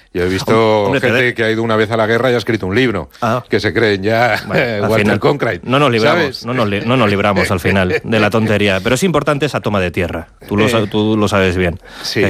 Yo he visto gente que ha ido una vez a la guerra y ha escrito un libro, que se creen ya Walter Cronkite. No nos libramos, no nos libramos al final de la tontería, pero es importante esa toma de tierra, tú lo sabes bien. Sí.